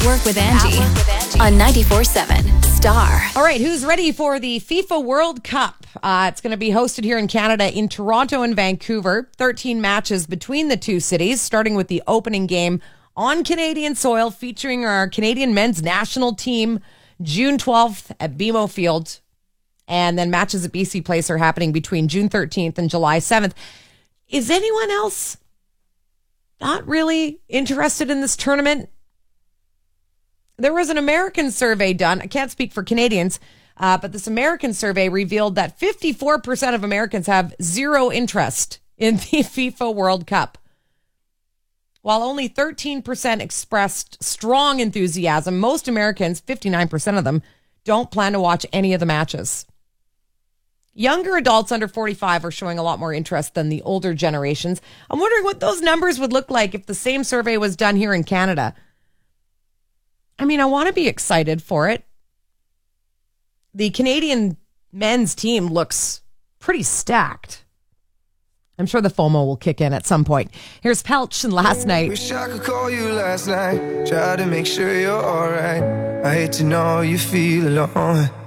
Work with Angie on 94.7 Star. All right, who's ready for the FIFA World Cup? It's going to be hosted here in Canada in Toronto and Vancouver. 13 matches between the two cities, starting with the opening game on Canadian soil featuring our Canadian men's national team June 12th at BMO Field. And then matches at BC Place are happening between June 13th and July 7th. Is anyone else not really interested in this tournament? There was an American survey done. I can't speak for Canadians, but this American survey revealed that 54% of Americans have zero interest in the FIFA World Cup, while only 13% expressed strong enthusiasm. Most Americans, 59% of them, don't plan to watch any of the matches. Younger adults under 45 are showing a lot more interest than the older generations. I'm wondering what those numbers would look like if the same survey was done here in Canada. I mean, I want to be excited for it. The Canadian men's team looks pretty stacked. I'm sure the FOMO will kick in at some point. Here's Pelch and Last Night. Wish I could call you last night. Try to make sure you're alright. I hate to know you feel alone.